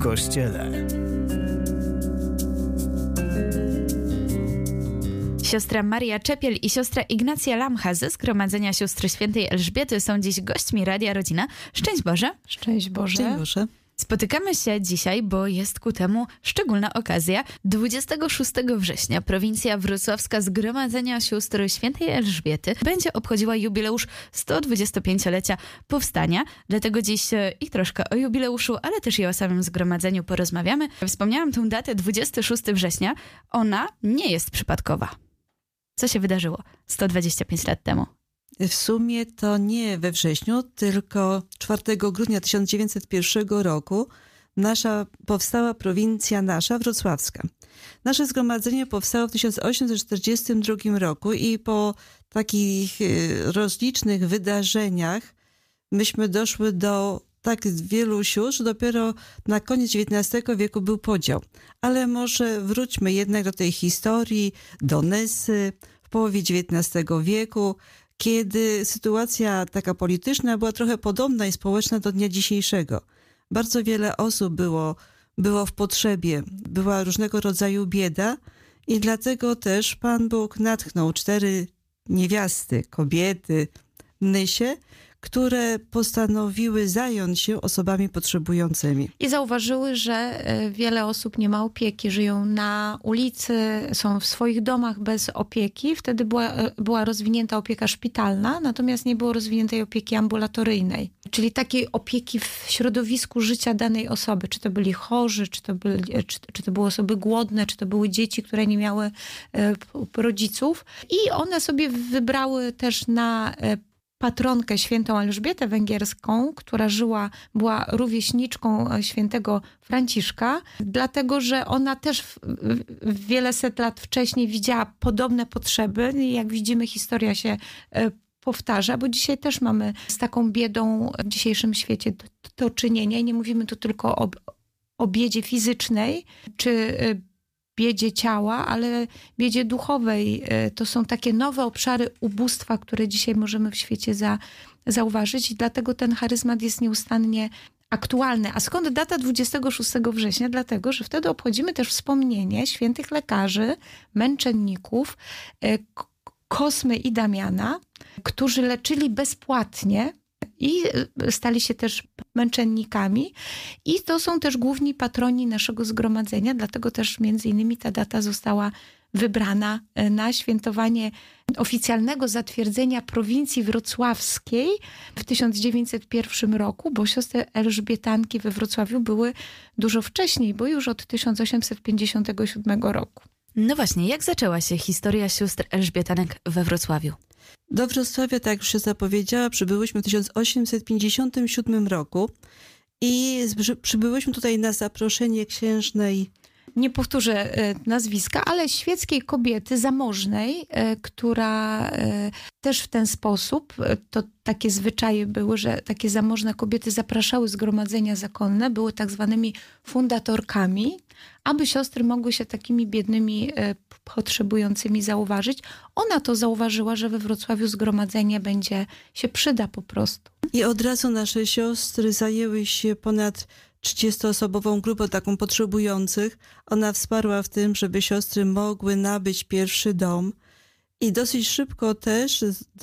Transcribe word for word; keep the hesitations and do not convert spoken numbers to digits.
Kościele. Siostra Maria Czepiel i siostra Ignacja Lamcha ze Zgromadzenia Sióstr Świętej Elżbiety są dziś gośćmi Radia Rodzina. Szczęść Boże! Szczęść Boże! Szczęść Boże! Spotykamy się dzisiaj, bo jest ku temu szczególna okazja. dwudziestego szóstego września prowincja wrocławska Zgromadzenia Sióstr Świętej Elżbiety będzie obchodziła jubileusz sto dwudziestopięciolecia powstania. Dlatego dziś i troszkę o jubileuszu, ale też i o samym zgromadzeniu porozmawiamy. Wspomniałam tę datę dwudziestego szóstego września. Ona nie jest przypadkowa. Co się wydarzyło sto dwadzieścia pięć lat temu? W sumie to nie we wrześniu, tylko czwartego grudnia tysiąc dziewięćset pierwszego roku nasza powstała prowincja nasza wrocławska. Nasze zgromadzenie powstało w tysiąc osiemset czterdziestym drugim roku i po takich rozlicznych wydarzeniach myśmy doszły do tak wielu sióstr, że dopiero na koniec dziewiętnastego wieku był podział. Ale może wróćmy jednak do tej historii, do Nysy w połowie dziewiętnastego wieku, kiedy sytuacja taka polityczna była trochę podobna i społeczna do dnia dzisiejszego. Bardzo wiele osób było, było w potrzebie, była różnego rodzaju bieda i dlatego też Pan Bóg natchnął cztery niewiasty, kobiety w Nysie, które postanowiły zająć się osobami potrzebującymi. I zauważyły, że wiele osób nie ma opieki, żyją na ulicy, są w swoich domach bez opieki. Wtedy była, była rozwinięta opieka szpitalna, natomiast nie było rozwiniętej opieki ambulatoryjnej. Czyli takiej opieki w środowisku życia danej osoby. Czy to byli chorzy, czy to, byli, czy, czy to były osoby głodne, czy to były dzieci, które nie miały e, rodziców. I one sobie wybrały też na e, patronkę świętą Elżbietę Węgierską, która żyła, była rówieśniczką świętego Franciszka, dlatego że ona też w, w wiele set lat wcześniej widziała podobne potrzeby. Jak widzimy, historia się powtarza, bo dzisiaj też mamy z taką biedą w dzisiejszym świecie do, do czynienia i nie mówimy tu tylko o, o biedzie fizycznej, czy biedzie ciała, ale biedzie duchowej. To są takie nowe obszary ubóstwa, które dzisiaj możemy w świecie za, zauważyć i dlatego ten charyzmat jest nieustannie aktualny. A skąd data dwudziestego szóstego września? Dlatego, że wtedy obchodzimy też wspomnienie świętych lekarzy, męczenników, Kosmy i Damiana, którzy leczyli bezpłatnie i stali się też męczennikami. I to są też główni patroni naszego zgromadzenia, dlatego też między innymi ta data została wybrana na świętowanie oficjalnego zatwierdzenia prowincji wrocławskiej w tysiąc dziewięćset pierwszym roku, bo siostry Elżbietanki we Wrocławiu były dużo wcześniej, bo już od tysiąc osiemset pięćdziesiątego siódmego roku. No właśnie, jak zaczęła się historia sióstr Elżbietanek we Wrocławiu? Do Wrocławia, tak jak już się zapowiedziała, przybyłyśmy w tysiąc osiemset pięćdziesiątym siódmym roku i przybyłyśmy tutaj na zaproszenie księżnej, nie powtórzę nazwiska, ale świeckiej kobiety zamożnej, która też w ten sposób, to takie zwyczaje były, że takie zamożne kobiety zapraszały zgromadzenia zakonne, były tak zwanymi fundatorkami, aby siostry mogły się takimi biednymi, potrzebującymi zauważyć. Ona to zauważyła, że we Wrocławiu zgromadzenie będzie, się przyda po prostu. I od razu nasze siostry zajęły się ponad trzydziestoosobową grupą taką potrzebujących. Ona wsparła w tym, żeby siostry mogły nabyć pierwszy dom i dosyć szybko też